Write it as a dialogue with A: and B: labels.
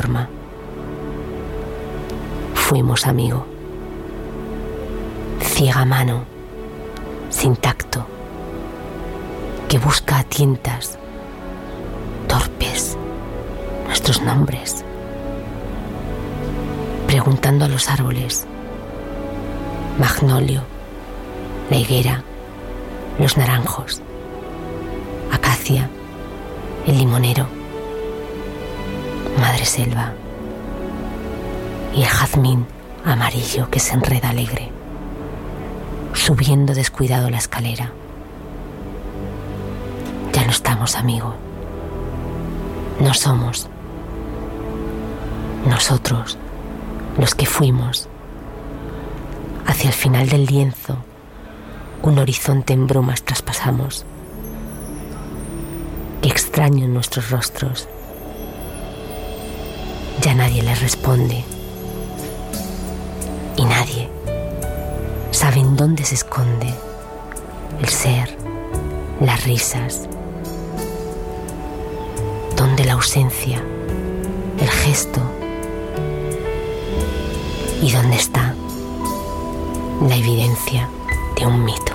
A: forma. Fuimos amigo. Ciega mano, sin tacto, que busca a tientas, torpes, nuestros nombres, preguntando a los árboles, magnolio, la higuera, los naranjos, acacia, el limonero, madre selva y el jazmín amarillo que se enreda alegre, subiendo descuidado la escalera. Ya no estamos, amigo. No somos nosotros los que fuimos. Hacia el final del lienzo, un horizonte en brumas traspasamos. Qué extraño en nuestros rostros. Ya nadie les responde. Y nadie sabe en dónde se esconde el ser, las risas, dónde la ausencia, el gesto, y dónde está la evidencia de un mito.